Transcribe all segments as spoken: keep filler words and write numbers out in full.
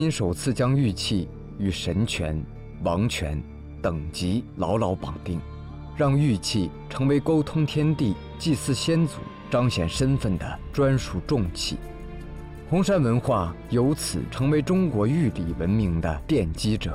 因首次将玉器与神权、王权等级牢牢绑定，让玉器成为沟通天地、祭祀先祖、彰显身份的专属重器。红山文化由此成为中国玉礼文明的奠基者。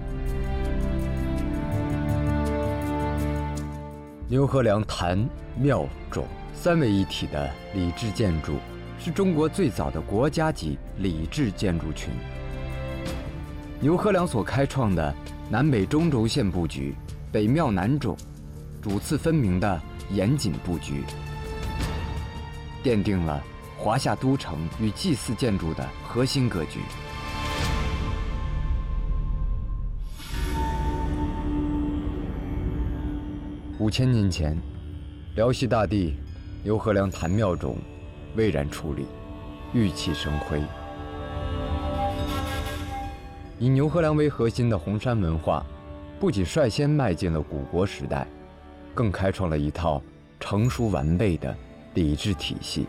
牛河梁坛、庙、冢三位一体的礼制建筑，是中国最早的国家级礼制建筑群。牛河梁所开创的南北中轴线布局、北庙南冢、主次分明的严谨布局，奠定了华夏都城与祭祀建筑的核心格局。五千年前，辽西大地牛河梁坛庙冢巍然矗立，玉气生辉。以牛河梁为核心的红山文化，不仅率先迈进了古国时代，更开创了一套成熟完备的礼制体系。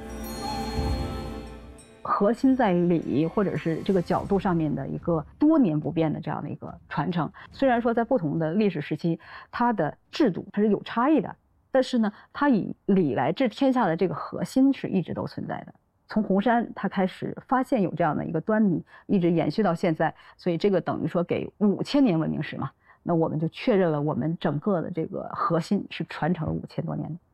核心在礼或者是这个角度上面的一个多年不变的这样的一个传承。虽然说在不同的历史时期，它的制度它是有差异的，但是呢，它以礼来治天下的这个核心是一直都存在的。从红山它开始发现有这样的一个端倪，一直延续到现在，所以这个等于说给五千年文明史嘛，那我们就确认了我们整个的这个核心是传承了五千多年的。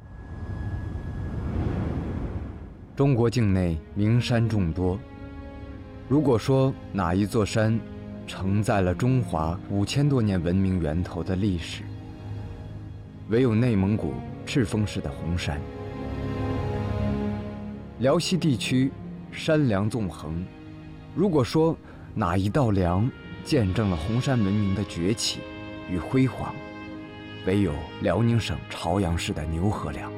中国境内名山众多，如果说哪一座山承载了中华五千多年文明源头的历史，唯有内蒙古赤峰市的红山。辽西地区山梁纵横，如果说哪一道梁见证了红山文明的崛起与辉煌，唯有辽宁省朝阳市的牛河梁。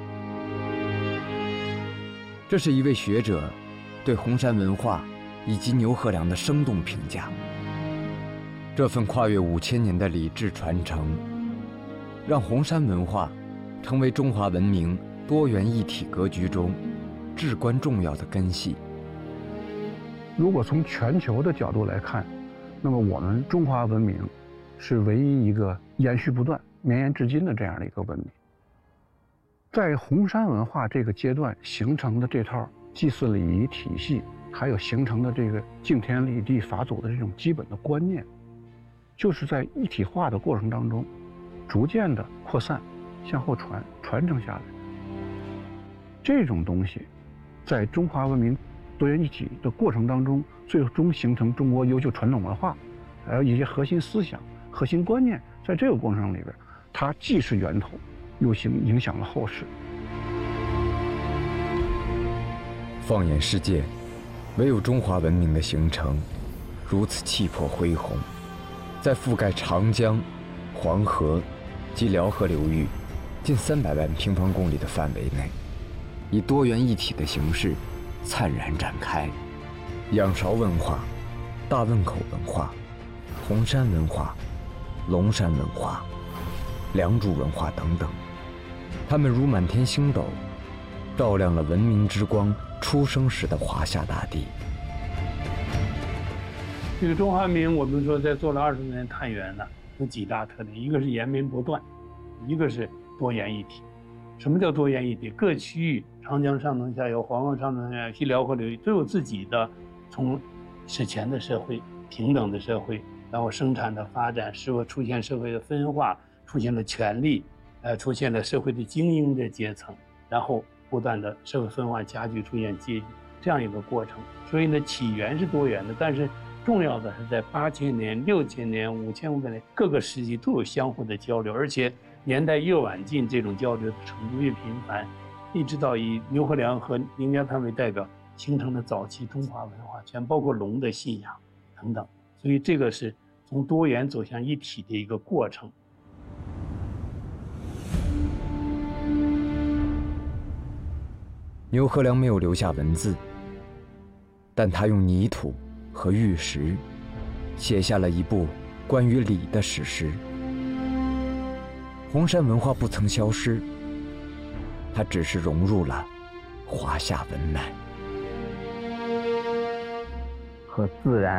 这是一位学者对红山文化以及牛河梁的生动评价。这份跨越五千年的礼制传承，让红山文化成为中华文明多元一体格局中至关重要的根系。 如果从全球的角度来看，那么我们中华文明是唯一一个延续不断、绵延至今的这样的一个文明。在红山文化这个阶段形成的这套祭祀礼仪体系，还有形成的这个敬天立地法祖的这种基本的观念，就是在一体化的过程当中，逐渐的扩散、向后传、传承下来。这种东西，在中华文明多元一体的过程当中，最终形成中国优秀传统文化，还有一些核心思想、核心观念，在这个过程里边，它既是源头，又影影响了后世。 放眼世界，唯有中华文明的形成如此气魄恢宏，在覆盖长江、黄河及辽河流域近三百万平方公里的范围内，以多元一体的形式灿然展开。仰韶文化、大汶口文化、红山文化、龙山文化、良渚文化等等，它们如满天星斗，照亮了文明之光出生时的华夏大地。 这个中华文明，我们说在做了二十年探源呢，有几大特点：一个是延绵不断，一个是多元一体。什么叫多元一体？各区域，长江上中下游、黄河上中下游、西辽河流域都有自己的，从史前的社会、平等的社会，然后生产的发展，是否出现社会的分化，出现了权力，呃，出现了社会的精英的阶层，然后不断的社会分化加剧，出现阶级这样一个过程。所以呢，起源是多元的，但是重要的是在八千年、六千年、五千五百年各个时期都有相互的交流，而且年代越晚近，这种交流的程度越频繁，一直到以牛河梁和宁家滩为代表形成了早期中华文化圈，包括龙的信仰等等。所以这个是从多元走向一体的一个过程。 牛河梁没有留下文字，但他用泥土和玉石写下了一部关于礼的史诗。红山文化不曾消失，它只是融入了华夏文脉。 和自然